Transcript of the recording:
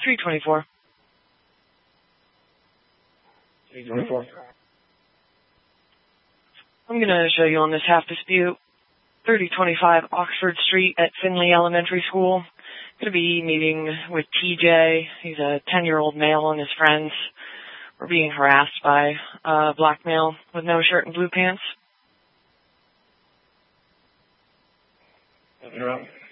324. 324. I'm going to show you on this half dispute. 3025 Oxford Street at Finley Elementary School. Going to be meeting with TJ. He's a 10-year-old male and his friends. We're being harassed by a black male with no shirt and blue pants. Interrupt.